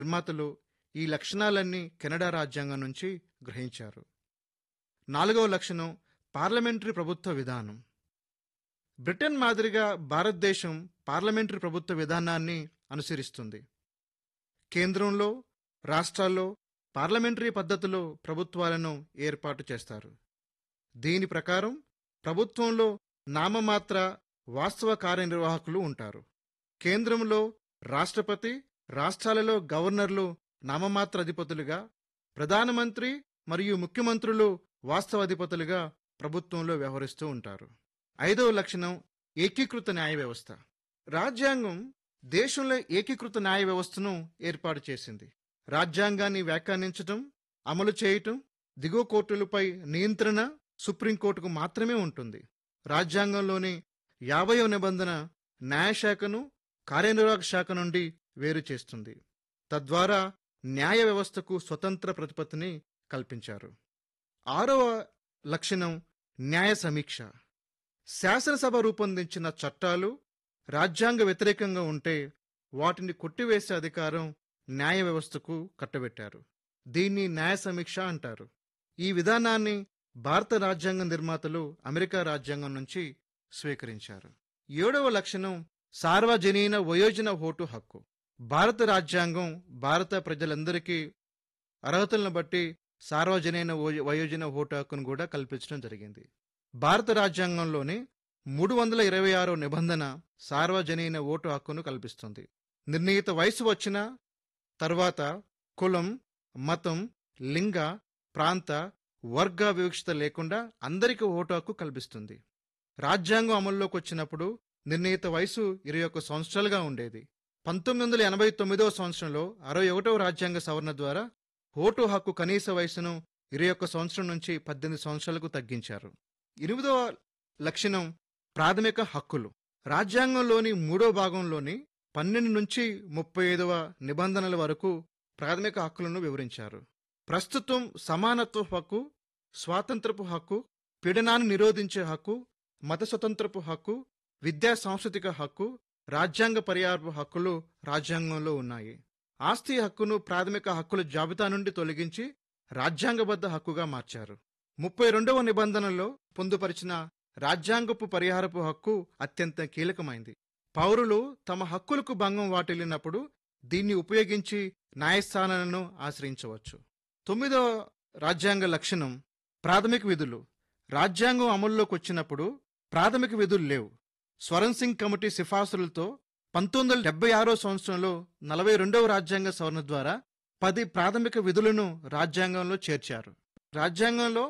నిర్మాతలు ఈ లక్షణాలన్నీ కెనడా రాజ్యాంగం నుంచి గ్రహించారు. 4వ లక్షణం పార్లమెంటరీ ప్రభుత్వ విధానం. బ్రిటన్ మాదిరిగా భారతదేశం పార్లమెంటరీ ప్రభుత్వ విధానాన్ని అనుసరిస్తుంది. కేంద్రంలో, రాష్ట్రాల్లో పార్లమెంటరీ పద్ధతిలో ప్రభుత్వాలను ఏర్పాటు చేస్తారు. దీని ప్రకారం ప్రభుత్వంలో నామమాత్ర వాస్తవ కార్యనిర్వాహకులు ఉంటారు. కేంద్రంలో రాష్ట్రపతి, రాష్ట్రాలలో గవర్నర్లు నామమాత్ర అధిపతులుగా, ప్రధానమంత్రి మరియు ముఖ్యమంత్రులు వాస్తవ అధిపతులుగా ప్రభుత్వంలో వ్యవహరిస్తూ ఉంటారు. 5వ లక్షణం ఏకీకృత న్యాయ వ్యవస్థ. రాజ్యాంగం దేశంలో ఏకీకృత న్యాయ వ్యవస్థను ఏర్పాటు చేసింది. రాజ్యాంగాన్ని వ్యాఖ్యానించటం, అమలు చేయటం, దిగువ కోర్టులపై నియంత్రణ సుప్రీంకోర్టుకు మాత్రమే ఉంటుంది. రాజ్యాంగంలోని 50వ నిబంధన న్యాయశాఖను కార్యనిర్వాహక శాఖ నుండి వేరు చేస్తుంది. తద్వారా న్యాయ వ్యవస్థకు స్వతంత్ర ప్రతిపత్తిని కల్పించారు. 6వ లక్షణం న్యాయ సమీక్ష. శాసనసభ రూపొందించిన చట్టాలు రాజ్యాంగ వ్యతిరేకంగా ఉంటే వాటిని కొట్టివేసే అధికారం న్యాయ వ్యవస్థకు కట్టబెట్టారు. దీన్ని న్యాయ సమీక్ష అంటారు. ఈ విధానాన్ని భారత రాజ్యాంగ నిర్మాతలు అమెరికా రాజ్యాంగం నుంచి స్వీకరించారు. 7వ లక్షణం సార్వజనీన వయోజన ఓటు హక్కు. భారత రాజ్యాంగం భారత ప్రజలందరికీ అర్హతలను బట్టి సార్వజనీన వయోజన ఓటు హక్కును కూడా కల్పించడం జరిగింది. భారత రాజ్యాంగంలోని 326వ నిబంధన సార్వజనీన ఓటు హక్కును కల్పిస్తుంది. నిర్ణీత వయసు వచ్చిన తర్వాత కులం, మతం, లింగ, ప్రాంత, వర్గ వివక్షత లేకుండా అందరికీ ఓటు హక్కు కల్పిస్తుంది. రాజ్యాంగం అమల్లోకి వచ్చినప్పుడు నిర్ణీత వయసు 21 సంవత్సరాలుగా ఉండేది. 1989వ సంవత్సరంలో 61వ రాజ్యాంగ సవరణ ద్వారా ఓటు హక్కు కనీస వయసును 21 సంవత్సరం నుంచి 18 సంవత్సరాలకు తగ్గించారు. 8వ లక్షణం ప్రాథమిక హక్కులు. రాజ్యాంగంలోని 3వ భాగంలోని 12 నుంచి 35వ నిబంధనల వరకు ప్రాథమిక హక్కులను వివరించారు. ప్రస్తుతం సమానత్వ హక్కు, స్వాతంత్రపు హక్కు, పీడనాన్ని నిరోధించే హక్కు, మత స్వతంత్రపు హక్కు, విద్యా సాంస్కృతిక హక్కు, రాజ్యాంగ పర్యావరణ హక్కులు రాజ్యాంగంలో ఉన్నాయి. ఆస్తి హక్కును ప్రాథమిక హక్కుల జాబితా నుండి తొలగించి రాజ్యాంగబద్ధ హక్కుగా మార్చారు. 32వ నిబంధనలో పొందుపరిచిన రాజ్యాంగపు పరిహారపు హక్కు అత్యంత కీలకమైంది. పౌరులు తమ హక్కులకు భంగం వాటిల్లినప్పుడు దీన్ని ఉపయోగించి న్యాయస్థానాలను ఆశ్రయించవచ్చు. 9వ రాజ్యాంగ లక్షణం ప్రాథమిక విధులు. రాజ్యాంగం అమల్లోకి వచ్చినప్పుడు ప్రాథమిక విధులు లేవు. స్వరణ్ సింగ్ కమిటీ సిఫార్సులతో 1976వ సంవత్సరంలో 42వ రాజ్యాంగ సవరణ ద్వారా 10 ప్రాథమిక విధులను రాజ్యాంగంలో చేర్చారు. రాజ్యాంగంలో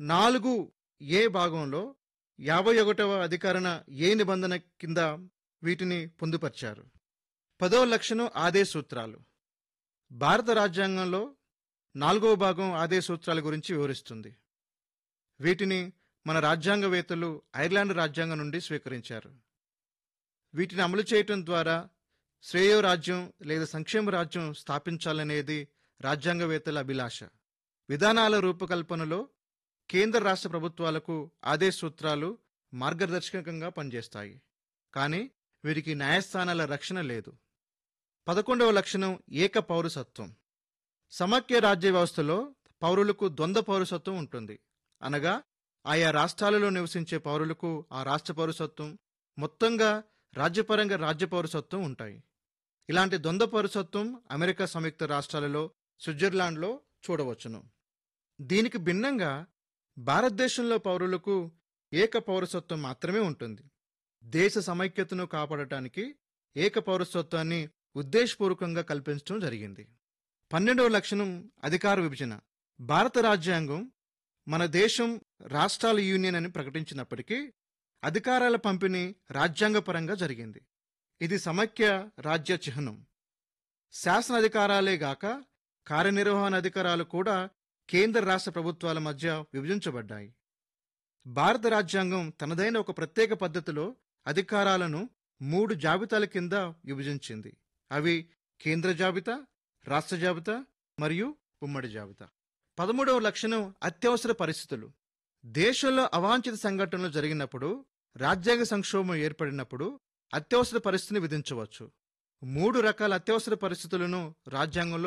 4A భాగంలో 51వ అధికరణ ఏ నిబంధన కింద వీటిని పొందుపరిచారు. 10వ లక్షణం ఆదేశ సూత్రాలు. భారత రాజ్యాంగంలో 4వ భాగం ఆదేశ సూత్రాల గురించి వివరిస్తుంది. వీటిని మన రాజ్యాంగవేత్తలు ఐర్లాండ్ రాజ్యాంగం నుండి స్వీకరించారు. వీటిని అమలు చేయటం ద్వారా శ్రేయో రాజ్యం లేదా సంక్షేమ రాజ్యం స్థాపించాలనేది రాజ్యాంగవేత్తల అభిలాష. విధానాల రూపకల్పనలో కేంద్ర రాష్ట్ర ప్రభుత్వాలకు ఆదేశ సూత్రాలు మార్గదర్శకంగా పనిచేస్తాయి. కానీ వీరికి న్యాయస్థానాల రక్షణ లేదు. 11వ లక్షణం ఏక పౌరసత్వం. సమాఖ్య రాజ్య వ్యవస్థలో పౌరులకు ద్వంద్వ పౌరసత్వం ఉంటుంది. అనగా ఆయా రాష్ట్రాలలో నివసించే పౌరులకు ఆ రాష్ట్ర పౌరసత్వం, మొత్తంగా రాజ్యపరంగా రాజ్య పౌరసత్వం ఉంటాయి. ఇలాంటి ద్వంద్వ పౌరసత్వం అమెరికా సంయుక్త రాష్ట్రాలలో, స్విట్జర్లాండ్లో చూడవచ్చును. దీనికి భిన్నంగా భారతదేశంలో పౌరులకు ఏక పౌరసత్వం మాత్రమే ఉంటుంది. దేశ సమైక్యతను కాపాడటానికి ఏక పౌరసత్వాన్ని ఉద్దేశపూర్వకంగా కల్పించడం జరిగింది. 12వ లక్షణం అధికార విభజన. భారత రాజ్యాంగం మన దేశం రాష్ట్రాల యూనియన్ అని ప్రకటించినప్పటికీ అధికారాల పంపిణీ రాజ్యాంగపరంగా జరిగింది. ఇది సమైక్య రాజ్య చిహ్నం. శాసనాధికారాలే గాక కార్యనిర్వహణ అధికారాలు కూడా కేంద్ర రాష్ట్ర ప్రభుత్వాల మధ్య విభజించబడ్డాయి. భారత రాజ్యాంగం తనదైన ఒక ప్రత్యేక పద్ధతిలో అధికారాలను 3 జాబితాల కింద విభజించింది. అవి కేంద్ర జాబితా, రాష్ట్ర జాబితా మరియు ఉమ్మడి జాబితా. 13వ లక్షణం అత్యవసర పరిస్థితులు. దేశంలో అవాంఛిత సంఘటనలు జరిగినప్పుడు, రాజ్యాంగ సంక్షోభం ఏర్పడినప్పుడు అత్యవసర పరిస్థితిని విధించవచ్చు. 3 రకాల అత్యవసర పరిస్థితులను రాజ్యాంగంలో